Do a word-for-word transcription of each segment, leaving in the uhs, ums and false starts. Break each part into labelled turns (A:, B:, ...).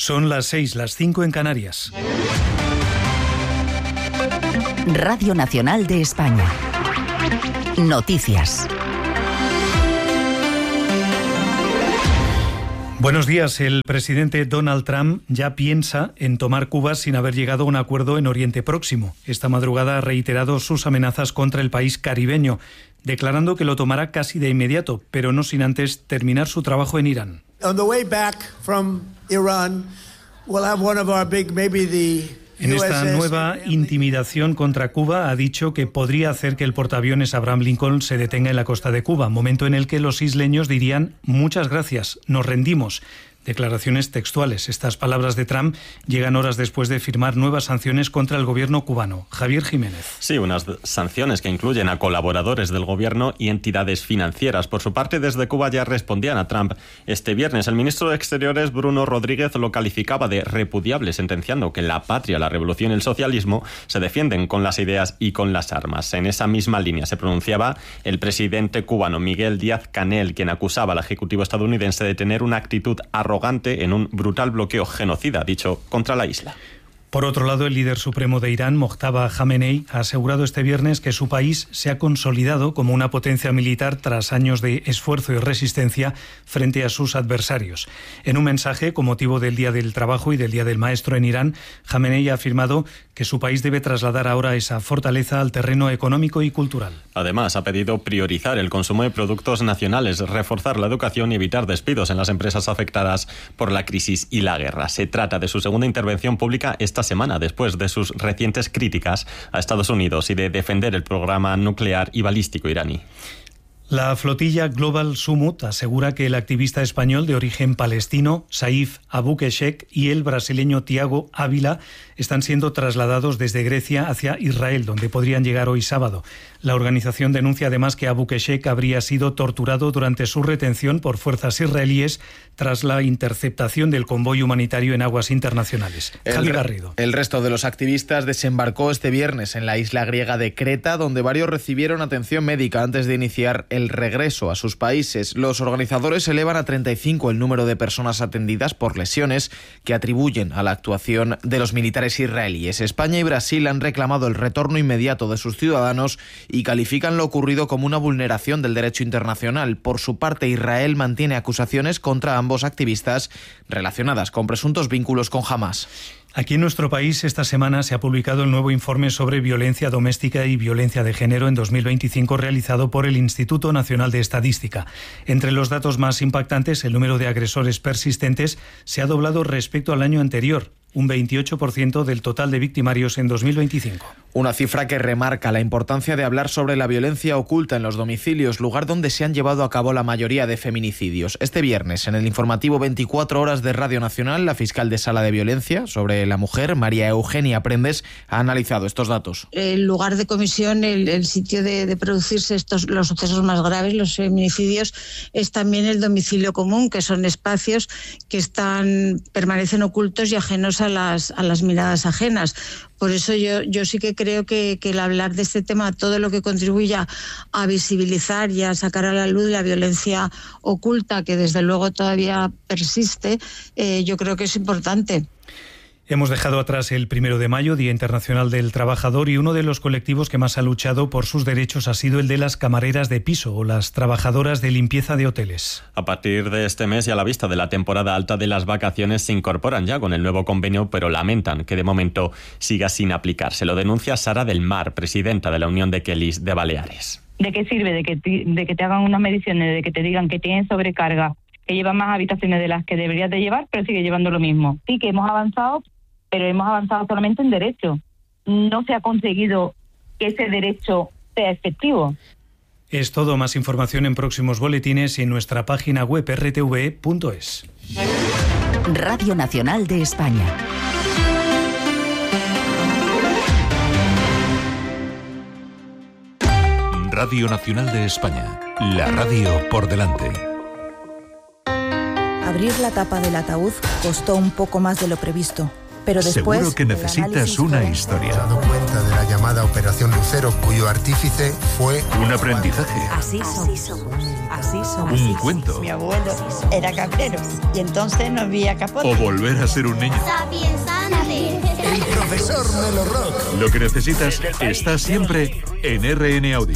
A: Son las seis, las cinco en Canarias.
B: Radio Nacional de España. Noticias.
A: Buenos días. El presidente Donald Trump ya piensa en tomar Cuba sin haber llegado a un acuerdo en Oriente Próximo. Esta madrugada ha reiterado sus amenazas contra el país caribeño, declarando que lo tomará casi de inmediato, pero no sin antes terminar su trabajo en Irán.
C: On the way back from Iran, we'll have one of our big, maybe the
A: En esta nueva intimidación contra Cuba ha dicho que podría hacer que el portaaviones Abraham Lincoln se detenga en la costa de Cuba, momento en el que los isleños dirían muchas gracias, nos rendimos. Declaraciones textuales. Estas palabras de Trump llegan horas después de firmar nuevas sanciones contra el gobierno cubano. Javier Jiménez.
D: Sí, unas sanciones que incluyen a colaboradores del gobierno y entidades financieras. Por su parte, desde Cuba ya respondían a Trump. Este viernes, el ministro de Exteriores, Bruno Rodríguez, lo calificaba de repudiable, sentenciando que la patria, la revolución y el socialismo se defienden con las ideas y con las armas. En esa misma línea se pronunciaba el presidente cubano Miguel Díaz-Canel, quien acusaba al ejecutivo estadounidense de tener una actitud arrogante en un brutal bloqueo genocida, dicho, contra la isla.
A: Por otro lado, el líder supremo de Irán, Mojtaba Jamenei, ha asegurado este viernes que su país se ha consolidado como una potencia militar tras años de esfuerzo y resistencia frente a sus adversarios. En un mensaje con motivo del Día del Trabajo y del Día del Maestro en Irán, Jamenei ha afirmado que su país debe trasladar ahora esa fortaleza al terreno económico y cultural.
D: Además, ha pedido priorizar el consumo de productos nacionales, reforzar la educación y evitar despidos en las empresas afectadas por la crisis y la guerra. Se trata de su segunda intervención pública esta semana, después de sus recientes críticas a Estados Unidos y de defender el programa nuclear y balístico iraní.
A: La flotilla Global Summit asegura que el activista español de origen palestino, Saif Abou-Keshek, y el brasileño Tiago Ávila están siendo trasladados desde Grecia hacia Israel, donde podrían llegar hoy sábado. La organización denuncia además que Abou-Keshek habría sido torturado durante su retención por fuerzas israelíes tras la interceptación del convoy humanitario en aguas internacionales.
E: El,
A: Javi Garrido.
E: El resto de los activistas desembarcó este viernes en la isla griega de Creta, donde varios recibieron atención médica antes de iniciar el regreso a sus países. Los organizadores elevan a treinta y cinco el número de personas atendidas por lesiones que atribuyen a la actuación de los militares israelíes. España y Brasil han reclamado el retorno inmediato de sus ciudadanos y califican lo ocurrido como una vulneración del derecho internacional. Por su parte, Israel mantiene acusaciones contra ambos activistas relacionadas con presuntos vínculos con Hamás.
A: Aquí en nuestro país esta semana se ha publicado el nuevo informe sobre violencia doméstica y violencia de género en dos mil veinticinco realizado por el Instituto Nacional de Estadística. Entre los datos más impactantes, el número de agresores persistentes se ha doblado respecto al año anterior, un veintiocho por ciento del total de victimarios en dos mil veinticinco.
E: Una cifra que remarca la importancia de hablar sobre la violencia oculta en los domicilios, lugar donde se han llevado a cabo la mayoría de feminicidios. Este viernes, en el informativo veinticuatro horas de Radio Nacional, la fiscal de Sala de Violencia sobre la Mujer, María Eugenia Prendes, ha analizado estos datos.
F: El lugar de comisión, el, el sitio de, de producirse estos los sucesos más graves, los feminicidios, es también el domicilio común, que son espacios que están permanecen ocultos y ajenos a las, a las miradas ajenas. Por eso yo, yo sí que creo que, que el hablar de este tema, todo lo que contribuya a visibilizar y a sacar a la luz la violencia oculta, que desde luego todavía persiste, eh, yo creo que es importante.
A: Hemos dejado atrás el primero de mayo, Día Internacional del Trabajador, y uno de los colectivos que más ha luchado por sus derechos ha sido el de las camareras de piso o las trabajadoras de limpieza de hoteles.
D: A partir de este mes y a la vista de la temporada alta de las vacaciones se incorporan ya con el nuevo convenio, pero lamentan que de momento siga sin aplicarse. Lo denuncia Sara del Mar, presidenta de la Unión de Kellys de Baleares.
G: ¿De qué sirve? De que, te, de que te hagan unas mediciones, de que te digan que tienes sobrecarga, que llevas más habitaciones de las que deberías de llevar, pero sigue llevando lo mismo. Sí que hemos avanzado, pero hemos avanzado solamente en derecho. No se ha conseguido que ese derecho sea efectivo.
A: Es todo. Más información en próximos boletines y en nuestra página web erre te ve punto es.
B: Radio Nacional de España.
H: Radio Nacional de España. La radio por delante.
I: Abrir la tapa del ataúd costó un poco más de lo previsto. pero después...
J: Seguro que necesitas una historia.
K: ¿Te has dado cuenta de la llamada Operación Lucero, cuyo artífice fue...
J: Un aprendizaje.
I: Así somos. Así somos.
J: Un cuento.
L: Mi abuelo era cabrero y entonces no había capote.
J: O volver a ser un niño.
K: El profesor Melo Rock.
J: Lo que necesitas está siempre en R N Audio.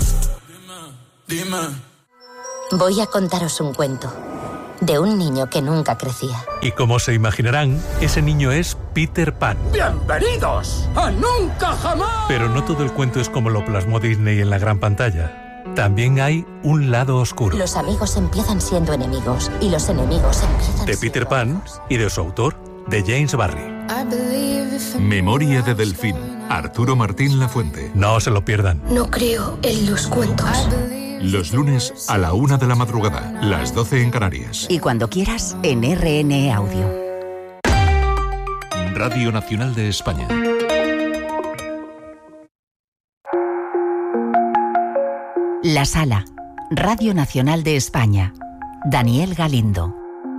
M: Voy a contaros un cuento de un niño que nunca crecía.
N: Y como se imaginarán, ese niño es Peter Pan.
O: ¡Bienvenidos a Nunca Jamás!
N: Pero no todo el cuento es como lo plasmó Disney en la gran pantalla. También hay un lado oscuro.
M: Los amigos empiezan siendo enemigos y los enemigos empiezan
N: de Peter Pan
M: amigos.
N: Y de su autor, de James Barrie.
J: Memoria de Delfín. Arturo Martín Lafuente.
N: No se lo pierdan.
P: No creo en los cuentos.
J: Los lunes a la una de la madrugada, las doce en Canarias.
B: Y cuando quieras, en R N Audio.
H: Radio Nacional de España.
B: La Sala, Radio Nacional de España. Daniel Galindo.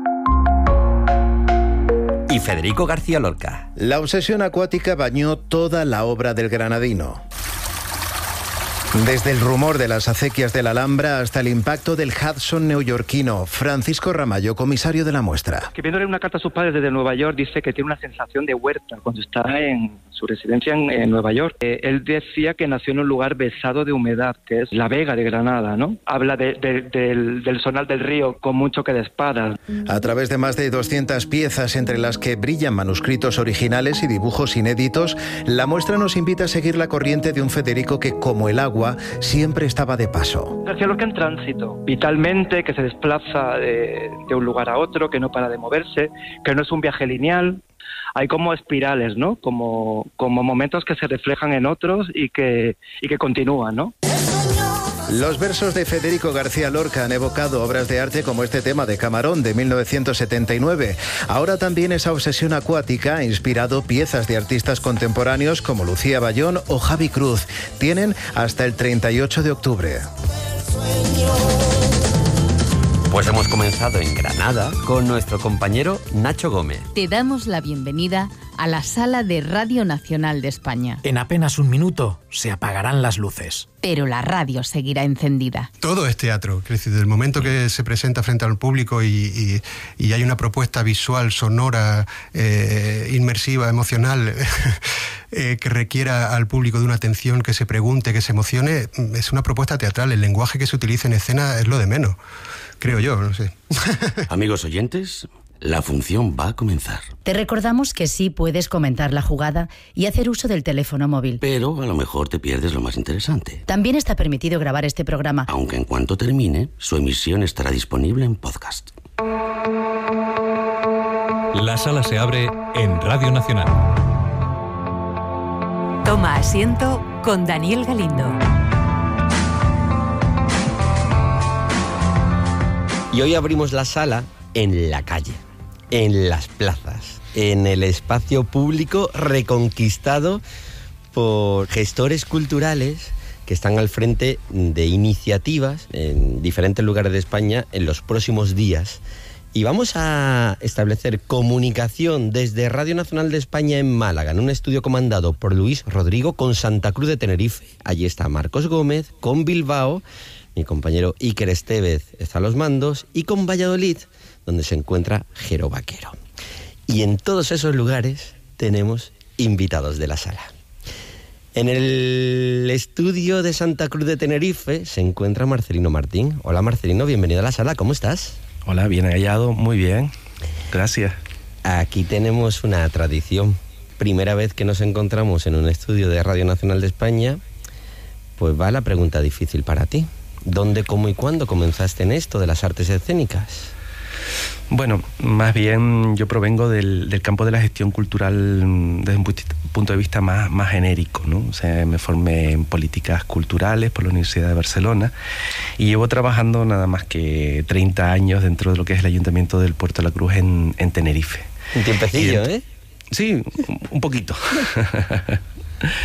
Q: Y Federico García Lorca.
R: La obsesión acuática bañó toda la obra del granadino. Desde el rumor de las acequias de la Alhambra hasta el impacto del Hudson neoyorquino, Francisco Ramallo, comisario de la muestra.
S: Escribiéndole una carta a sus padres desde Nueva York, dice que tiene una sensación de huerta cuando está en su residencia en, en Nueva York. Eh, él decía que nació en un lugar besado de humedad, que es La Vega de Granada, ¿no? Habla de, de, del, del sonar del río con un choque de espadas.
R: A través de más de doscientas piezas, entre las que brillan manuscritos originales y dibujos inéditos, la muestra nos invita a seguir la corriente de un Federico que, como el agua, siempre estaba de paso.
S: García Lorca en tránsito, vitalmente, que se desplaza de, de un lugar a otro, que no para de moverse, que no es un viaje lineal. Hay como espirales, ¿no? Como, como momentos que se reflejan en otros y que, y que continúan, ¿no?
R: Los versos de Federico García Lorca han evocado obras de arte como este tema de Camarón de mil novecientos setenta y nueve. Ahora también esa obsesión acuática ha inspirado piezas de artistas contemporáneos como Lucía Bayón o Javi Cruz. Tienen hasta el treinta y ocho de octubre.
Q: Pues hemos comenzado en Granada con nuestro compañero Nacho Gómez.
T: Te damos la bienvenida a la sala de Radio Nacional de España.
U: En apenas un minuto se apagarán las luces.
T: Pero la radio seguirá encendida.
K: Todo es teatro, es decir, desde el momento que se presenta frente al público y, y, y hay una propuesta visual, sonora, eh, inmersiva, emocional, eh, que requiera al público de una atención, que se pregunte, que se emocione, es una propuesta teatral. El lenguaje que se utiliza en escena es lo de menos, creo yo, no sé.
V: Amigos oyentes, la función va a comenzar.
W: Te recordamos que sí puedes comentar la jugada y hacer uso del teléfono móvil.
V: Pero a lo mejor te pierdes lo más interesante.
W: También está permitido grabar este programa.
V: Aunque en cuanto termine, su emisión estará disponible en podcast.
H: La sala se abre en Radio Nacional.
B: Toma asiento con Daniel Galindo.
Q: Y hoy abrimos la sala en la calle, en las plazas, en el espacio público reconquistado por gestores culturales que están al frente de iniciativas en diferentes lugares de España en los próximos días. Y vamos a establecer comunicación desde Radio Nacional de España en Málaga, en un estudio comandado por Luis Rodrigo, con Santa Cruz de Tenerife. Allí está Marcos Gómez, con Bilbao, mi compañero Iker Estevez está a los mandos, y con Valladolid, donde se encuentra Jero Vaquero. Y en todos esos lugares tenemos invitados de la sala. En el estudio de Santa Cruz de Tenerife se encuentra Marcelino Martín. Hola Marcelino, bienvenido a la sala, ¿cómo estás?
X: Hola, bien hallado, muy bien, gracias.
Q: Aquí tenemos una tradición. Primera vez que nos encontramos en un estudio de Radio Nacional de España, pues va la pregunta difícil para ti. ¿Dónde, cómo y cuándo comenzaste en esto de las artes escénicas?
X: Bueno, más bien yo provengo del, del campo de la gestión cultural desde un punto de vista más, más genérico, ¿no? O sea, me formé en políticas culturales por la Universidad de Barcelona y llevo trabajando nada más que treinta años dentro de lo que es el Ayuntamiento del Puerto de la Cruz en, en Tenerife.
Q: Un tiempecillo,
X: y,
Q: ¿eh?
X: Sí, un poquito.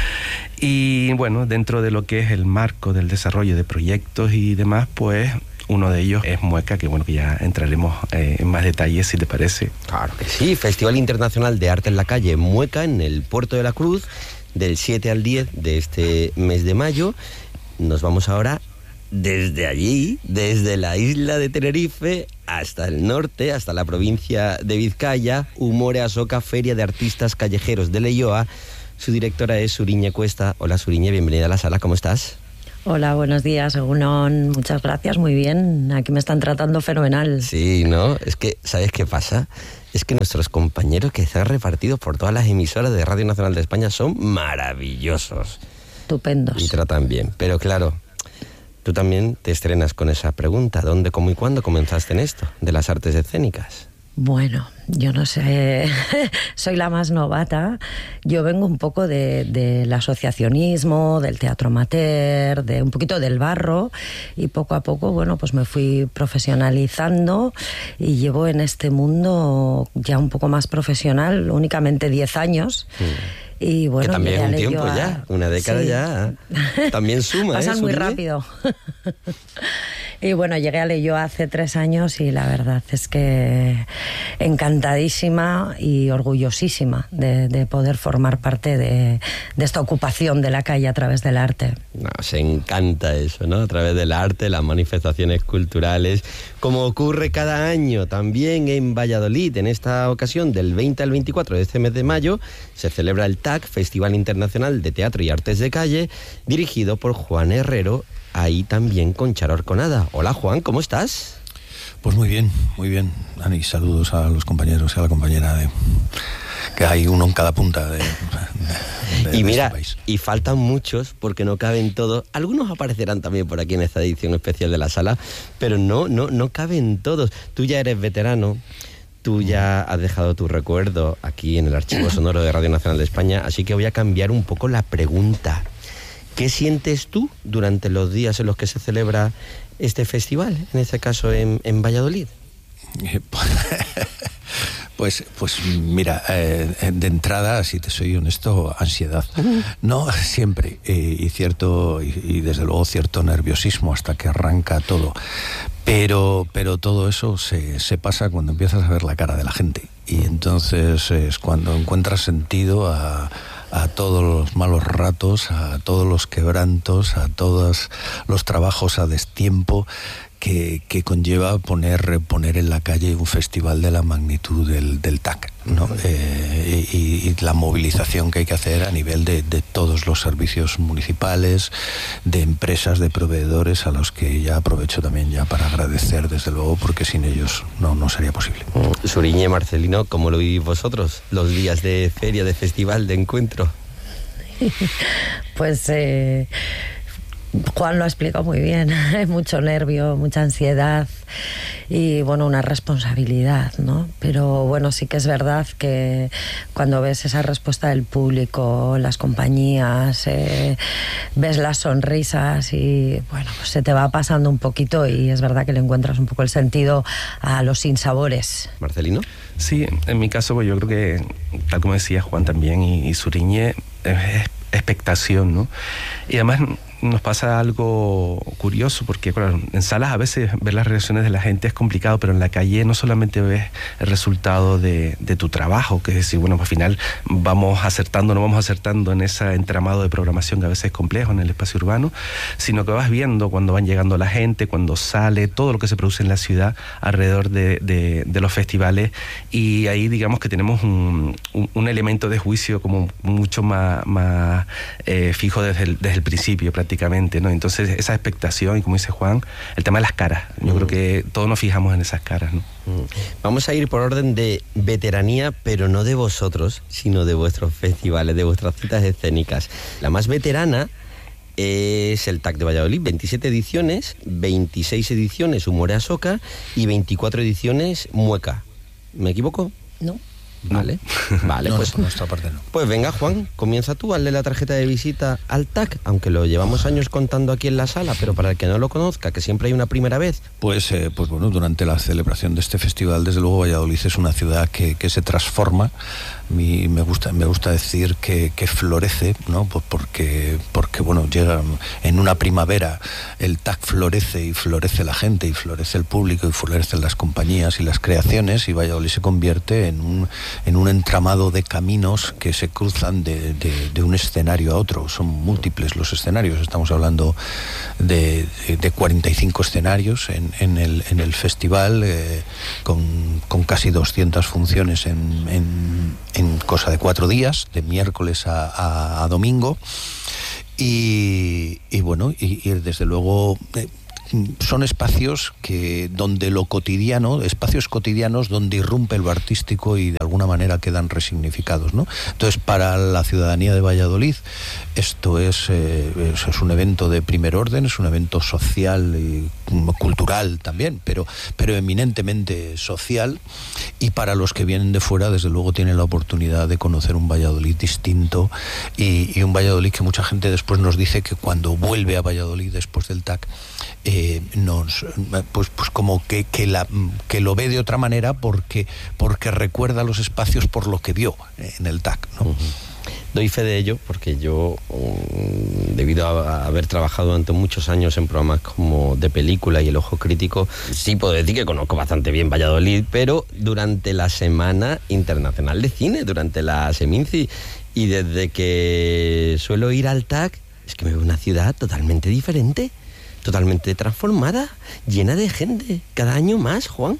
X: Y bueno, dentro de lo que es el marco del desarrollo de proyectos y demás, pues Uno de ellos es Mueca, que bueno, que ya entraremos eh, en más detalles, si te parece.
Q: Claro que sí, Festival Internacional de Arte en la Calle Mueca, en el Puerto de la Cruz, del siete al diez de este mes de mayo. Nos vamos ahora desde allí, desde la isla de Tenerife hasta el norte, hasta la provincia de Vizcaya. Umore Asoka, Feria de Artistas Callejeros de Leioa. Su directora es Suriñe Cuesta. Hola Suriñe, bienvenida a la sala, ¿cómo estás?
C: Hola, buenos días, Egunon. Muchas gracias, muy bien. Aquí me están tratando fenomenal.
Q: Sí, ¿no? Es que, ¿sabes qué pasa? Es que nuestros compañeros que están repartidos por todas las emisoras de Radio Nacional de España son maravillosos.
C: Estupendos.
Q: Y tratan bien. Pero claro, tú también te estrenas con esa pregunta. ¿Dónde, cómo y cuándo comenzaste en esto de las artes escénicas?
C: Bueno, yo no sé, soy la más novata. Yo vengo un poco de, del asociacionismo, del teatro amateur, de un poquito del barro, y poco a poco, bueno, pues me fui profesionalizando y llevo en este mundo ya un poco más profesional, únicamente diez años. Mm. Y bueno,
Q: que también es un tiempo
C: a...
Q: ya, una década sí. ya. También suma,
C: Pasan
Q: ¿eh?
C: muy rápido. Y bueno, llegué a Leioa hace tres años y la verdad es que encantadísima y orgullosísima de, de poder formar parte de, de esta ocupación de la calle a través del arte.
Q: Nos encanta eso, ¿no? A través del arte, las manifestaciones culturales, como ocurre cada año también en Valladolid. En esta ocasión, del veinte al veinticuatro de este mes de mayo, se celebra el T A C, Festival Internacional de Teatro y Artes de Calle, dirigido por Juan Herrero, ahí también con Charo Arconada. Hola Juan, ¿cómo estás?
D: Pues muy bien, muy bien, Ani, saludos a los compañeros y a la compañera de... que hay uno en cada punta de, de, de
Q: y mira,
D: este país.
Q: Y faltan muchos porque no caben todos. Algunos aparecerán también por aquí en esta edición especial de la sala, pero no, no, no caben todos. Tú ya eres veterano, tú ya has dejado tu recuerdo aquí en el archivo sonoro de Radio Nacional de España, así que voy a cambiar un poco la pregunta. ¿Qué sientes tú durante los días en los que se celebra este festival, en este caso en, en Valladolid?
D: Pues, pues mira, eh, de entrada, si te soy honesto, ansiedad. No siempre, eh, y cierto, y, y desde luego cierto nerviosismo hasta que arranca todo. Pero, pero todo eso se, se pasa cuando empiezas a ver la cara de la gente. Y entonces es cuando encuentras sentido a... a todos los malos ratos, a todos los quebrantos, a todos los trabajos a destiempo que, que conlleva poner, poner en la calle un festival de la magnitud del, del T A C, ¿no? Eh, y, y la movilización que hay que hacer a nivel de, de todos los servicios municipales, de empresas, de proveedores, a los que ya aprovecho también ya para agradecer, desde luego, porque sin ellos no, no sería posible.
Q: Suriñe, Marcelino, ¿cómo lo vivís vosotros los días de feria, de festival, de encuentro?
C: Pues eh, Juan lo ha explicado muy bien. Hay mucho nervio, mucha ansiedad y bueno, una responsabilidad, ¿no? Pero bueno, sí que es verdad que cuando ves esa respuesta del público, las compañías, eh, ves las sonrisas y bueno, pues se te va pasando un poquito y es verdad que le encuentras un poco el sentido a los sinsabores.
Q: ¿Marcelino?
X: Sí, en mi caso, pues yo creo que, tal como decía Juan también y, y Suriñe, es expectación, ¿no? Y además nos pasa algo curioso, porque claro, en salas a veces ver las reacciones de la gente es complicado, pero en la calle no solamente ves el resultado de, de tu trabajo, que es decir, bueno, pues al final vamos acertando, no vamos acertando en ese entramado de programación que a veces es complejo en el espacio urbano, sino que vas viendo cuando van llegando la gente, cuando sale, todo lo que se produce en la ciudad alrededor de, de, de los festivales, y ahí digamos que tenemos un, un, un elemento de juicio como mucho más, más eh, fijo desde el, desde el principio prácticamente. ¿no? Entonces esa expectación, y como dice Juan, el tema de las caras, yo mm. creo que todos nos fijamos en esas caras, ¿no?
Q: Mm. Vamos a ir por orden de veteranía, pero no de vosotros, sino de vuestros festivales, de vuestras citas escénicas. La más veterana es el T A C de Valladolid, veintisiete ediciones, veintiséis ediciones Umore Asoka y veinticuatro ediciones Mueca. ¿Me equivoco?
C: No.
Q: Vale, vale,
D: no,
Q: pues
D: por nuestra parte no.
Q: Pues venga, Juan, comienza tú, hazle la tarjeta de visita al T A C, aunque lo llevamos años contando aquí en la sala, pero para el que no lo conozca, que siempre hay una primera vez.
D: Pues, eh, pues bueno, durante la celebración de este festival, desde luego Valladolid es una ciudad que, que se transforma A mí me gusta, me gusta decir que, que florece, ¿no? Pues porque, porque, bueno, llega en una primavera, el T A C florece y florece la gente, y florece el público, y florecen las compañías y las creaciones, y Valladolid se convierte en un, en un entramado de caminos que se cruzan de, de, de un escenario a otro. Son múltiples los escenarios, estamos hablando de, de, de cuarenta y cinco escenarios en, en, el, en el festival, eh, con, con casi doscientas funciones en, en, en cosa de cuatro días, de miércoles a, a, a domingo, y, y bueno, y, y desde luego eh, son espacios que donde lo cotidiano, espacios cotidianos donde irrumpe lo artístico y de alguna manera quedan resignificados, ¿no? Entonces, para la ciudadanía de Valladolid, esto es, eh, es, es un evento de primer orden, es un evento social y cultural también, pero, pero eminentemente social, y para los que vienen de fuera, desde luego tienen la oportunidad de conocer un Valladolid distinto, y, y un Valladolid que mucha gente después nos dice que cuando vuelve a Valladolid después del T A C, eh, nos, pues, pues como que, que, la, que lo ve de otra manera porque, porque recuerda los espacios por lo que vio en el T A C, ¿no? Uh-huh.
Q: Doy fe de ello porque yo, debido a haber trabajado durante muchos años en programas como de película y El Ojo Crítico, sí puedo decir que conozco bastante bien Valladolid, pero durante la Semana Internacional de Cine, durante la Seminci, y desde que suelo ir al T A C, es que me veo una ciudad totalmente diferente, totalmente transformada, llena de gente, cada año más, Juan.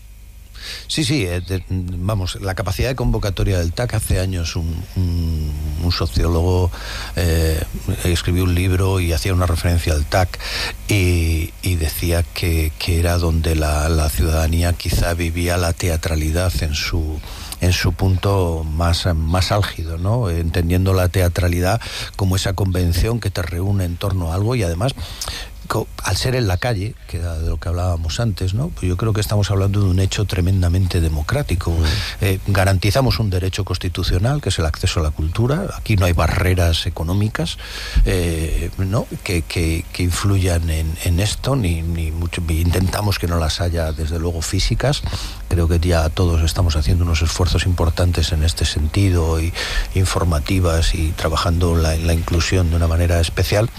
D: Sí, sí, eh, de, vamos, la capacidad de convocatoria del T A C, hace años un, un, un sociólogo eh, escribió un libro y hacía una referencia al T A C, y, y decía que, que era donde la, la ciudadanía quizá vivía la teatralidad en su en su punto más, más álgido, ¿no? Entendiendo la teatralidad como esa convención que te reúne en torno a algo, y además, al ser en la calle, que era de lo que hablábamos antes, ¿no? Pues yo creo que estamos hablando de un hecho tremendamente democrático. Mm. Eh, garantizamos un derecho constitucional, que es el acceso a la cultura. Aquí no hay barreras económicas, eh, ¿no? que, que, que influyan en, en esto, ni, ni mucho, intentamos que no las haya, desde luego, físicas. Creo que ya todos estamos haciendo unos esfuerzos importantes en este sentido, y informativas, y trabajando la, la inclusión de una manera especial.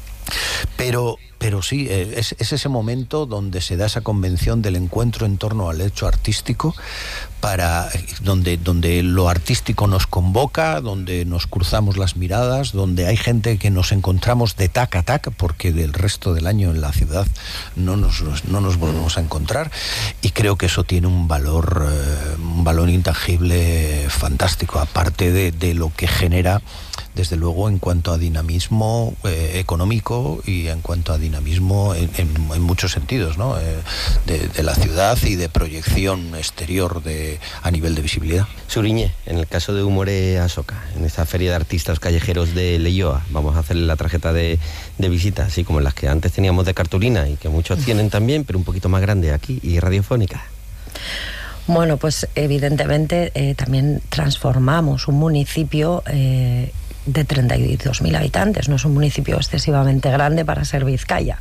D: Pero, pero sí, es, es ese momento donde se da esa convención del encuentro en torno al hecho artístico, para donde, donde lo artístico nos convoca, donde nos cruzamos las miradas, donde hay gente que nos encontramos de tac a tac, porque del resto del año en la ciudad no nos, no nos volvemos a encontrar, y creo que eso tiene un valor, eh, un valor intangible fantástico, aparte de, de lo que genera, desde luego, en cuanto a dinamismo eh, económico, y en cuanto a dinamismo en, en, en muchos sentidos, ¿no? Eh, de, de la ciudad y de proyección exterior de, a nivel de visibilidad.
Q: Suriñe, en el caso de Humore Asoka, en esta feria de artistas callejeros de Leioa, vamos a hacerle la tarjeta de, de visita, así como las que antes teníamos de cartulina, y que muchos tienen también, pero un poquito más grande aquí, y radiofónica.
C: Bueno, pues evidentemente eh, también transformamos un municipio eh, de treinta y dos mil habitantes, no es un municipio excesivamente grande para ser Vizcaya.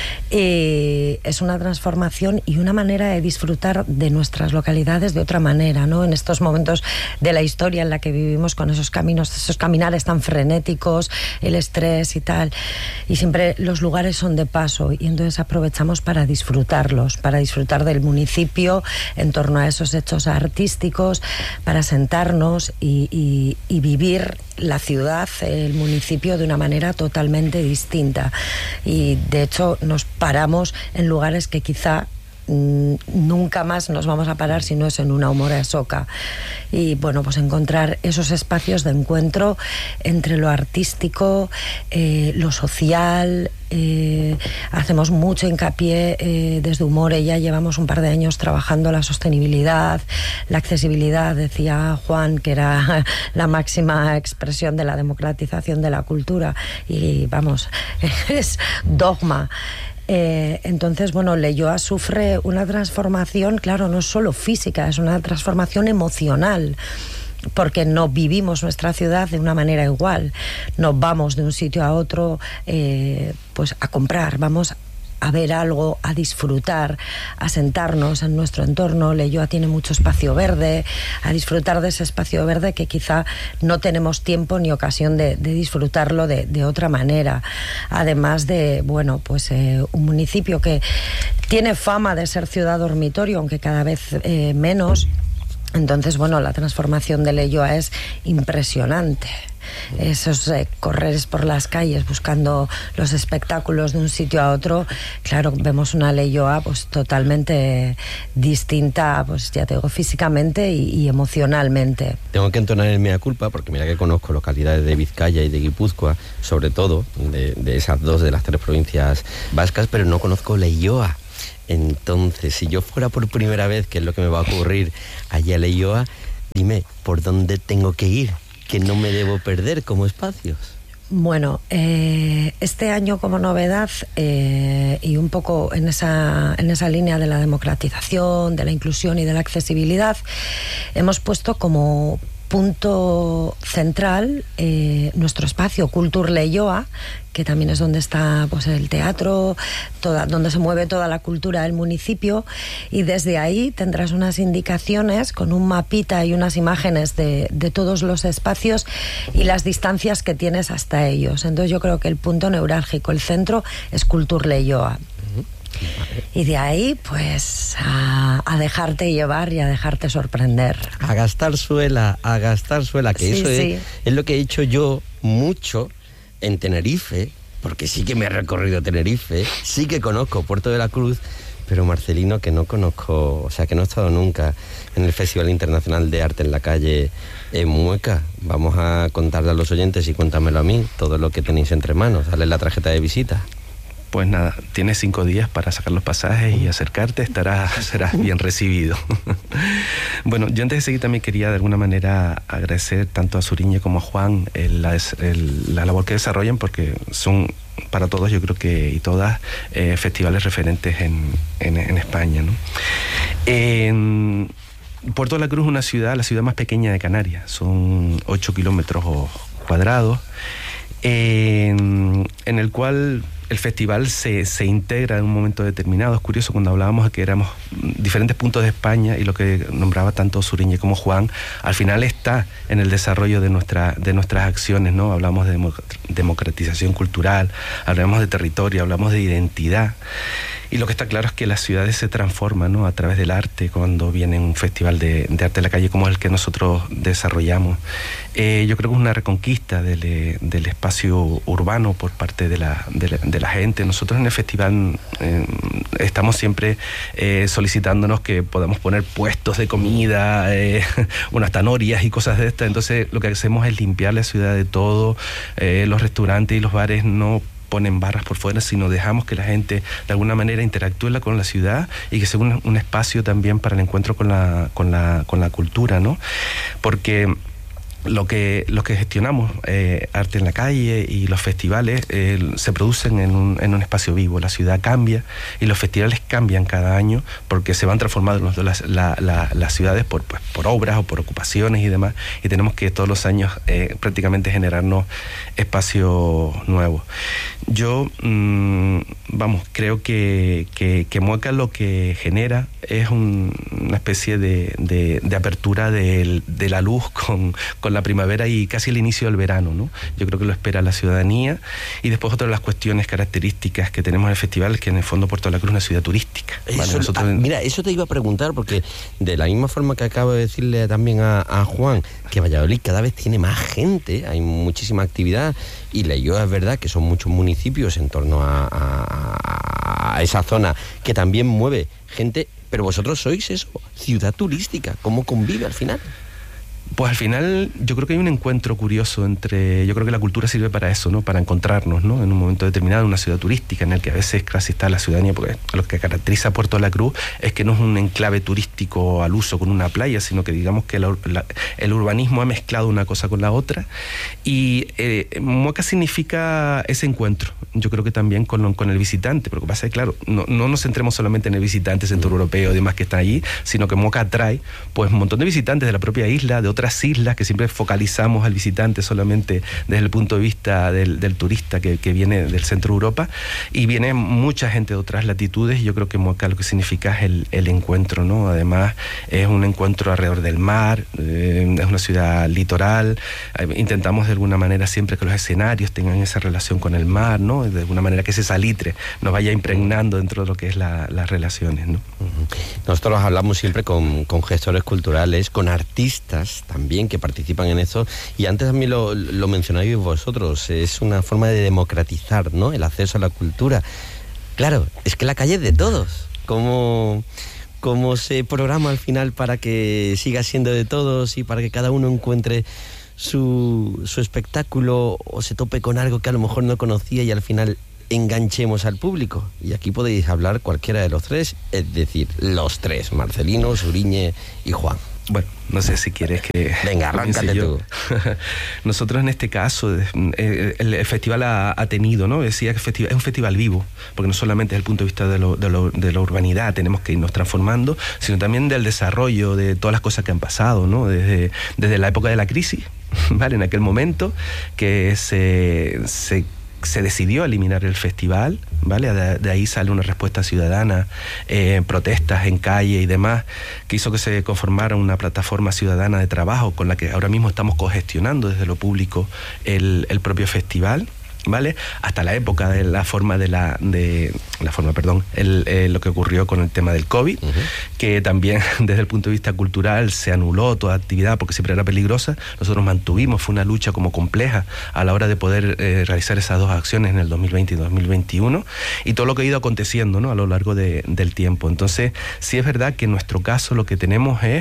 C: Eh, es una transformación y una manera de disfrutar de nuestras localidades de otra manera, ¿no? En estos momentos de la historia en la que vivimos, con esos caminos, esos caminares tan frenéticos, el estrés y tal, y siempre los lugares son de paso, y entonces aprovechamos para disfrutarlos, para disfrutar del municipio en torno a esos hechos artísticos, para sentarnos y, y, y vivir la ciudad, el municipio, de una manera totalmente distinta. Y de hecho nos paramos en lugares que quizá mmm, nunca más nos vamos a parar si no es en una Humore Asoka. Y bueno, pues encontrar esos espacios de encuentro entre lo artístico, eh, lo social. Eh, hacemos mucho hincapié eh, desde Humore, ya llevamos un par de años trabajando la sostenibilidad, la accesibilidad. Decía Juan que era la máxima expresión de la democratización de la cultura, y vamos, es dogma. Eh, entonces, bueno, Leioa sufre una transformación, claro, no es solo física, es una transformación emocional, porque no vivimos nuestra ciudad de una manera igual. No vamos de un sitio a otro eh, pues a comprar, vamos a ver algo, a disfrutar, a sentarnos en nuestro entorno. Leioa tiene mucho espacio verde, a disfrutar de ese espacio verde que quizá no tenemos tiempo ni ocasión de, de disfrutarlo de, de otra manera. Además de, bueno, pues eh, un municipio que tiene fama de ser ciudad dormitorio, aunque cada vez eh, menos. Entonces, bueno, la transformación de Leioa es impresionante. Esos eh, correres por las calles buscando los espectáculos de un sitio a otro, claro, vemos una Leioa pues totalmente distinta, pues ya te digo, físicamente y, y emocionalmente.
Q: Tengo que entonar el mea culpa porque mira que conozco localidades de Vizcaya y de Guipúzcoa, sobre todo de, de esas dos de las tres provincias vascas, pero no conozco Leioa. Entonces, si yo fuera por primera vez, que es lo que me va a ocurrir allá a Leioa, dime, ¿por dónde tengo que ir? Que no me debo perder como espacios.
C: Bueno, eh, este año como novedad eh, y un poco en esa, en esa línea de la democratización, de la inclusión y de la accesibilidad, hemos puesto como punto central eh, nuestro espacio Cultur Leioa, que también es donde está pues el teatro, toda, donde se mueve toda la cultura del municipio, y desde ahí tendrás unas indicaciones con un mapita y unas imágenes de, de todos los espacios y las distancias que tienes hasta ellos. Entonces yo creo que el punto neurálgico, el centro, es Cultur Leioa. Y de ahí, pues, a, a dejarte llevar y a dejarte sorprender.
Q: A gastar suela, a gastar suela, que sí, eso sí. Es, es lo que he hecho yo mucho en Tenerife, porque sí que me he recorrido Tenerife, sí que conozco Puerto de la Cruz, pero Marcelino, que no conozco, o sea, que no he estado nunca en el Festival Internacional de Arte en la Calle en Mueca. Vamos a contarle a los oyentes y cuéntamelo a mí, todo lo que tenéis entre manos, dale la tarjeta de visita.
X: Pues nada, tienes cinco días para sacar los pasajes y acercarte, estarás, serás bien recibido. Bueno, yo antes de seguir también quería de alguna manera agradecer tanto a Suriñe como a Juan el, la, el, la labor que desarrollan, porque son para todos, yo creo que y todas, eh, festivales referentes en, en, en España, ¿no? En Puerto de la Cruz es una ciudad, la ciudad más pequeña de Canarias, son ocho kilómetros cuadrados, en, en el cual el festival se, se integra en un momento determinado. Es curioso, cuando hablábamos de que éramos diferentes puntos de España y lo que nombraba tanto Suriñe como Juan, al final está en el desarrollo de, nuestra, de nuestras acciones, ¿no? Hablamos de democratización cultural, hablamos de territorio, hablamos de identidad. Y lo que está claro es que las ciudades se transforman, ¿no?, a través del arte cuando viene un festival de, de arte en la calle como el que nosotros desarrollamos. Eh, yo creo que es una reconquista del, del espacio urbano por parte de la, de la, de la gente. Nosotros en el festival eh, estamos siempre eh, solicitándonos que podamos poner puestos de comida, eh, unas tanorias y cosas de estas. Entonces lo que hacemos es limpiar la ciudad de todo. Eh, los restaurantes y los bares no ponen barras por fuera, sino dejamos que la gente de alguna manera interactúe con la ciudad y que sea un, un espacio también para el encuentro con la, con la, con la cultura, ¿no? Porque lo que, lo que gestionamos, eh, arte en la calle y los festivales, eh, se producen en un, en un espacio vivo. La ciudad cambia y los festivales cambian cada año porque se van transformando las, la, la, las ciudades por, pues, por obras o por ocupaciones y demás, y tenemos que todos los años eh, prácticamente generarnos espacios nuevos. Yo, mmm, vamos, creo que, que, que Mueca lo que genera es un, una especie de, de, de apertura de, de la luz con, con la primavera y casi el inicio del verano, ¿no? Yo creo que lo espera la ciudadanía. Y después otra de las cuestiones características que tenemos en el festival es que en el fondo Puerto de la Cruz es una ciudad turística.
Q: Eso,
X: ¿vale? Nosotros...
Q: ah, mira, eso te iba a preguntar, porque de la misma forma que acabo de decirle también a, a Juan, que Valladolid cada vez tiene más gente, hay muchísima actividad, y Leioa es verdad que son muchos municipios en torno a, a, a esa zona que también mueve gente, pero vosotros sois eso, ciudad turística. ¿Cómo convive al final?
X: Pues al final yo creo que hay un encuentro curioso entre... Yo creo que la cultura sirve para eso, ¿no? Para encontrarnos, ¿no? En un momento determinado, en una ciudad turística, en el que a veces casi está la ciudadanía, porque lo que caracteriza a Puerto de la Cruz es que no es un enclave turístico al uso con una playa, sino que digamos que la, la, el urbanismo ha mezclado una cosa con la otra. Y eh, Mueca significa ese encuentro, yo creo que también con, con el visitante, porque pasa que, claro, no, no nos centremos solamente en el visitante centroeuropeo y demás que está allí, sino que Mueca atrae pues un montón de visitantes de la propia isla, de otras otras islas, que siempre focalizamos al visitante solamente desde el punto de vista del, del turista que, que viene del centro de Europa, y viene mucha gente de otras latitudes, y yo creo que Moca lo que significa es el, el encuentro, ¿no? Además es un encuentro alrededor del mar, eh, es una ciudad litoral, eh, intentamos de alguna manera siempre que los escenarios tengan esa relación con el mar, ¿no? De alguna manera que ese salitre nos vaya impregnando dentro de lo que es la, las relaciones, ¿no?
Q: Nosotros hablamos siempre con, con gestores culturales, con artistas también que participan en eso, y antes también lo, lo mencionáis vosotros, es una forma de democratizar, ¿no?, el acceso a la cultura. Claro, es que la calle es de todos. ¿Cómo, cómo se programa al final para que siga siendo de todos y para que cada uno encuentre su, su espectáculo o se tope con algo que a lo mejor no conocía y al final enganchemos al público? Y aquí podéis hablar cualquiera de los tres, es decir, los tres, Marcelino, Suriñe y Juan.
X: Bueno, no sé si quieres que...
Q: Venga, arráncate tú.
X: Nosotros en este caso, el, el festival ha, ha tenido, ¿no? Decía que es un festival vivo, porque no solamente desde el punto de vista de, lo, de, lo, de la urbanidad tenemos que irnos transformando, sino también del desarrollo de todas las cosas que han pasado, ¿no? Desde, desde la época de la crisis, ¿vale? En aquel momento que se... se se decidió eliminar el festival, ¿vale? De, de ahí sale una respuesta ciudadana, eh, protestas en calle y demás, que hizo que se conformara una plataforma ciudadana de trabajo con la que ahora mismo estamos cogestionando desde lo público el, el propio festival, ¿vale? Hasta la época de la forma de la de la forma, perdón, el, eh, lo que ocurrió con el tema del COVID, uh-huh. que también desde el punto de vista cultural se anuló toda actividad porque siempre era peligrosa. Nosotros mantuvimos, fue una lucha como compleja a la hora de poder eh, realizar esas dos acciones en el dos mil veinte y dos mil veintiuno, y todo lo que ha ido aconteciendo, ¿no?, a lo largo de, del tiempo. Entonces, sí es verdad que en nuestro caso lo que tenemos es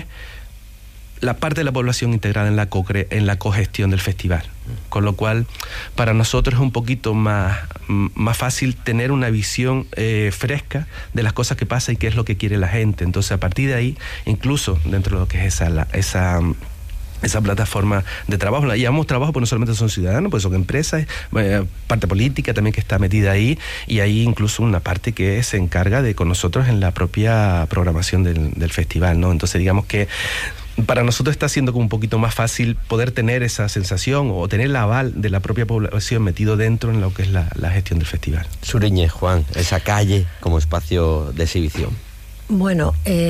X: la parte de la población integrada en la, co en la cogestión del festival, con lo cual para nosotros es un poquito más, más fácil tener una visión eh, fresca de las cosas que pasan y qué es lo que quiere la gente. Entonces, a partir de ahí, incluso dentro de lo que es esa, la, esa esa plataforma de trabajo, la llamamos trabajo porque no solamente son ciudadanos, pues son empresas, eh, parte política también que está metida ahí, y hay incluso una parte que se encarga de con nosotros en la propia programación del, del festival, ¿no? Entonces, digamos que para nosotros está siendo como un poquito más fácil poder tener esa sensación o tener el aval de la propia población metido dentro en lo que es la, la gestión del festival.
Q: Suriñe, Juan, esa calle como espacio de exhibición.
C: Bueno,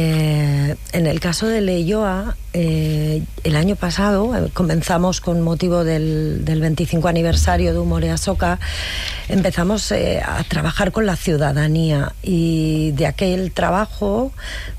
C: eh, en el caso de Leioa, eh, el año pasado eh, comenzamos con motivo del, del veinticinco aniversario de Umorea Soka, empezamos eh, a trabajar con la ciudadanía, y de aquel trabajo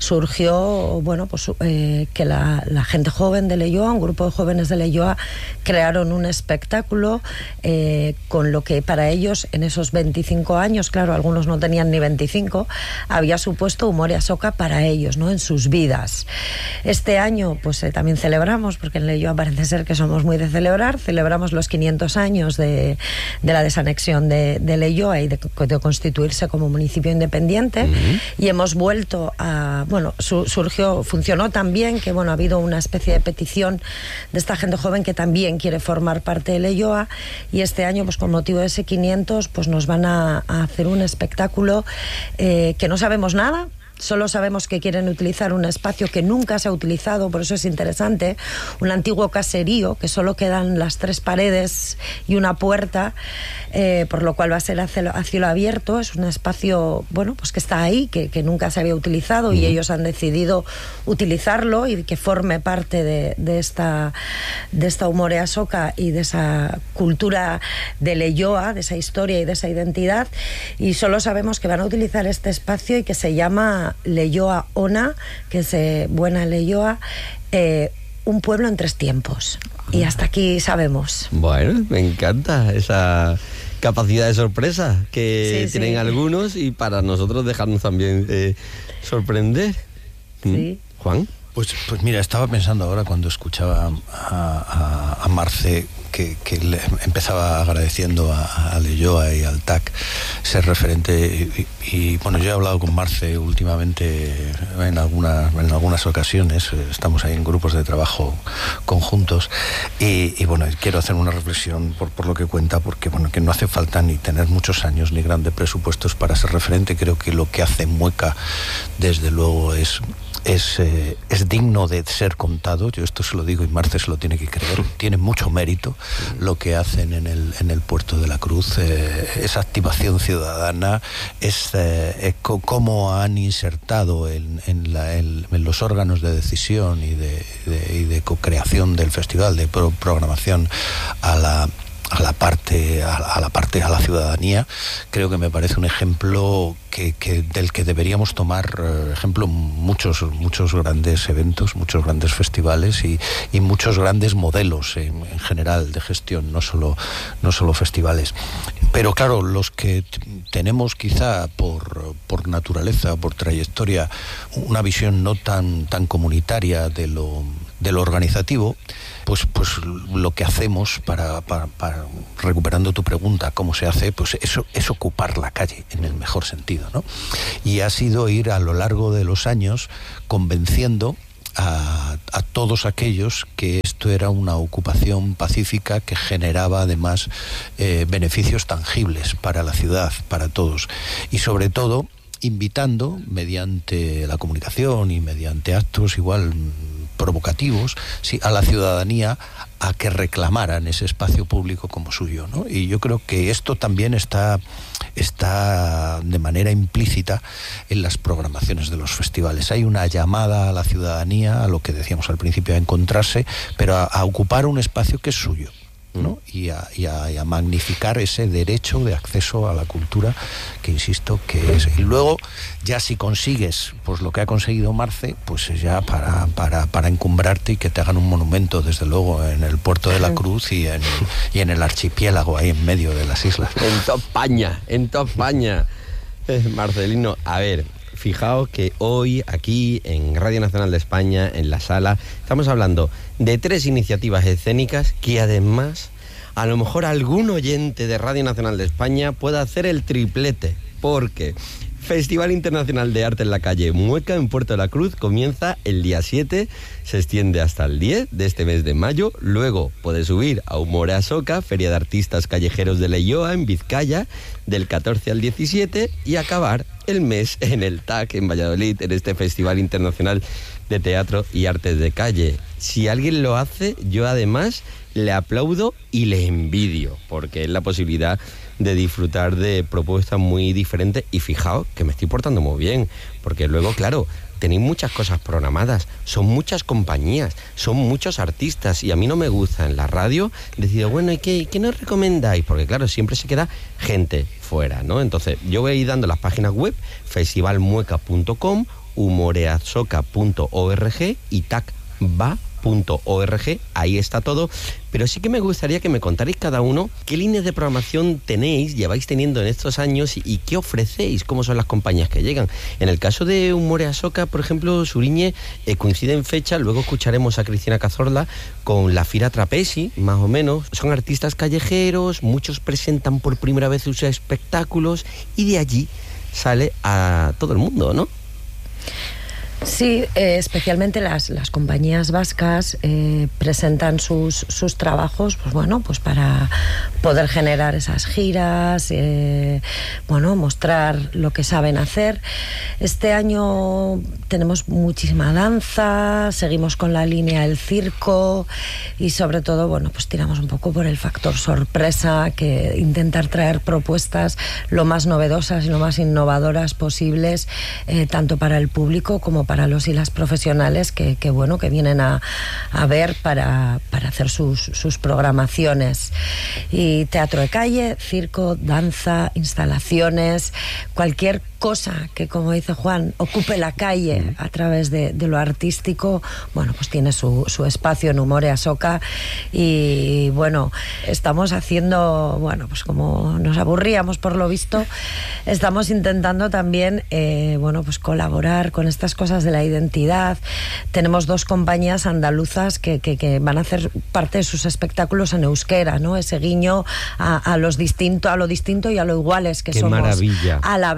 C: surgió, bueno, pues eh, que la, la gente joven de Leioa, un grupo de jóvenes de Leioa, crearon un espectáculo eh, con lo que para ellos en esos veinticinco años, claro, algunos no tenían ni veinticinco, había supuesto Umorea Soka para ellos, ¿no?, en sus vidas. Este año pues eh, también celebramos, porque en Leioa parece ser que somos muy de celebrar, celebramos los quinientos años de, de la desanexión de, de Leioa y de, de constituirse como municipio independiente, uh-huh. y hemos vuelto a, bueno, su, surgió, funcionó también que, bueno, ha habido una especie de petición de esta gente joven que también quiere formar parte de Leioa, y este año, pues con motivo de ese quinientos, pues nos van a, a hacer un espectáculo eh, que no sabemos nada. Solo sabemos que quieren utilizar un espacio que nunca se ha utilizado, por eso es interesante, un antiguo caserío, que solo quedan las tres paredes y una puerta, eh, por lo cual va a ser a cielo, a cielo abierto. Es un espacio, bueno, pues que está ahí, que, que nunca se había utilizado, y ellos han decidido utilizarlo y que forme parte de, de esta de esta Umorea Soka y de esa cultura de Leioa, de esa historia y de esa identidad, y solo sabemos que van a utilizar este espacio y que se llama Leioa Ona, que es eh, Buena Leioa, eh, un pueblo en tres tiempos. Y hasta aquí sabemos.
Q: Bueno, me encanta esa capacidad de sorpresa que sí, tienen sí. algunos, y para nosotros dejarnos también eh, sorprender.
C: Sí.
Q: ¿Mm? Juan.
D: Pues, pues mira, estaba pensando ahora cuando escuchaba a, a, a Marce que, que le empezaba agradeciendo a, a Leioa y al T A C ser referente, y, y bueno, yo he hablado con Marce últimamente en algunas, en algunas ocasiones, estamos ahí en grupos de trabajo conjuntos, y, y bueno, quiero hacer una reflexión por, por lo que cuenta, porque bueno, que no hace falta ni tener muchos años ni grandes presupuestos para ser referente. Creo que lo que hace Mueca desde luego es es, eh, es digno de ser contado. Yo esto se lo digo y Marce se lo tiene que creer. Tiene mucho mérito lo que hacen en el, en el Puerto de la Cruz. Eh, esa activación ciudadana, es eh, cómo han insertado en, en, la, en, en los órganos de decisión y de, de, y de co-creación del festival, de pro programación a la a la parte a, a la parte a la ciudadanía. Creo que me parece un ejemplo que, que del que deberíamos tomar eh, ejemplo muchos muchos grandes eventos, muchos grandes festivales y, y muchos grandes modelos en, en general de gestión, no solo no solo festivales. Pero claro, los que tenemos quizá por por naturaleza, por trayectoria, una visión no tan tan comunitaria de lo de lo organizativo, pues pues lo que hacemos para, para, para recuperando tu pregunta, cómo se hace, pues eso es ocupar la calle en el mejor sentido, ¿no? Y ha sido ir a lo largo de los años convenciendo a, a todos aquellos que esto era una ocupación pacífica que generaba además eh, beneficios tangibles para la ciudad, para todos, y sobre todo invitando mediante la comunicación y mediante actos igual provocativos, sí, a la ciudadanía a que reclamaran ese espacio público como suyo, ¿no? Y yo creo que esto también está, está de manera implícita en las programaciones de los festivales. Hay una llamada a la ciudadanía, a lo que decíamos al principio, a encontrarse, pero a, a ocupar un espacio que es suyo, ¿no? Y a, y, a, y a magnificar ese derecho de acceso a la cultura que, insisto, que es. Y luego, ya si consigues pues lo que ha conseguido Marce, pues ya para, para, para encumbrarte y que te hagan un monumento, desde luego, en el Puerto de la Cruz y en, y en el archipiélago, ahí en medio de las islas.
Q: En toda España, en toda España. Marcelino, a ver, fijaos que hoy aquí en Radio Nacional de España, en la sala, estamos hablando de tres iniciativas escénicas que además a lo mejor algún oyente de Radio Nacional de España pueda hacer el triplete, porque Festival Internacional de Arte en la Calle Mueca en Puerto de la Cruz comienza el día siete, se extiende hasta el diez de este mes de mayo. Luego puede subir a Humore a Soca, Feria de Artistas Callejeros de Leioa en Vizcaya, del catorce al diecisiete, y acabar el mes en el T A C en Valladolid, en este Festival Internacional de Teatro y Artes de Calle. Si alguien lo hace, yo además le aplaudo y le envidio, porque es la posibilidad de disfrutar de propuestas muy diferentes. Y fijaos que me estoy portando muy bien, porque luego, claro, tenéis muchas cosas programadas, son muchas compañías, son muchos artistas, y a mí no me gusta en la radio decir, bueno, ¿y qué, qué nos recomendáis? Porque claro, siempre se queda gente fuera, ¿no? Entonces, yo voy a ir dando las páginas web, festival mueca punto com, humoreasoca punto org y tacba punto org, ahí está todo. Pero sí que me gustaría que me contarais cada uno qué líneas de programación tenéis, lleváis teniendo en estos años, y, y qué ofrecéis, cómo son las compañías que llegan. En el caso de Humore a Soca, por ejemplo, Suriñe, eh, coincide en fecha, luego escucharemos a Cristina Cazorla con la Fira Trapezi, más o menos. Son artistas callejeros, muchos presentan por primera vez sus espectáculos, y de allí sale a todo el mundo, ¿no?
C: Sí, eh, especialmente las, las compañías vascas eh, presentan sus, sus trabajos, pues bueno, pues para poder generar esas giras, eh, bueno, mostrar lo que saben hacer. Este año tenemos muchísima danza, seguimos con la línea del circo, y sobre todo, bueno, pues tiramos un poco por el factor sorpresa, que intentar traer propuestas lo más novedosas y lo más innovadoras posibles, eh, tanto para el público como para los y las profesionales que, que bueno, que vienen a, a ver para, para hacer sus, sus programaciones. Y teatro de calle, circo, danza, instalaciones, cualquier cosa que, como dice Juan, ocupe la calle a través de, de lo artístico, bueno, pues tiene su, su espacio en Humore a Soca. Y bueno, estamos haciendo, bueno, pues como nos aburríamos por lo visto, estamos intentando también, eh, bueno, pues colaborar con estas cosas de la identidad. Tenemos dos compañías andaluzas que, que, que van a hacer parte de sus espectáculos en euskera, ¿no? Ese guiño a, a los distinto, a lo distinto y a lo iguales que
Q: qué
C: somos
Q: maravilla,
C: a la vez.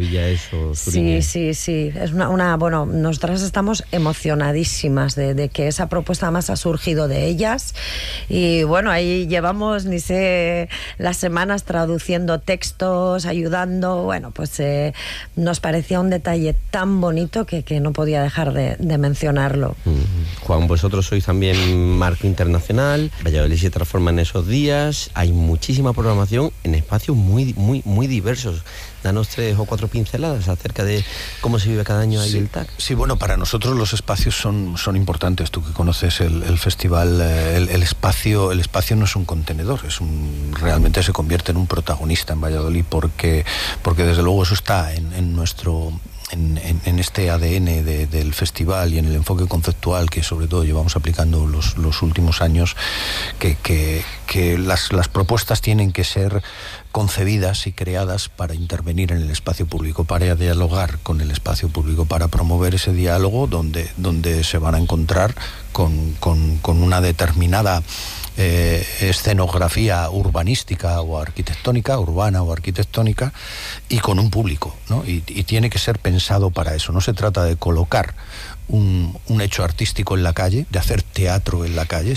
Q: maravilla eso,
C: Sí, sí, sí. Es una, una, bueno, nosotras estamos emocionadísimas de, de que esa propuesta más ha surgido de ellas. Y bueno, ahí llevamos, ni sé, las semanas traduciendo textos, ayudando. Bueno, pues eh, nos parecía un detalle tan bonito que, que no podía dejar de, de mencionarlo.
Q: Mm. Juan, vosotros sois también marco internacional. Valladolid se transforma en esos días. Hay muchísima programación en espacios muy, muy, muy diversos. Danos tres o cuatro pinceladas acerca de cómo se vive cada año ahí
D: sí,
Q: el T A C.
D: Sí, bueno, para nosotros los espacios son, son importantes. Tú que conoces el, el festival, el, el espacio el espacio no es un contenedor, es un, realmente se convierte en un protagonista en Valladolid, porque, porque desde luego eso está en, en nuestro... En, en, en este A D N de, del festival y en el enfoque conceptual que sobre todo llevamos aplicando los, los últimos años, que, que, que las, las propuestas tienen que ser concebidas y creadas para intervenir en el espacio público, para dialogar con el espacio público, para promover ese diálogo donde, donde se van a encontrar con, con, con una determinada Eh, escenografía urbanística o arquitectónica, urbana o arquitectónica, y con un público, ¿no? Y, y tiene que ser pensado para eso. No se trata de colocar un, un hecho artístico en la calle, de hacer teatro en la calle,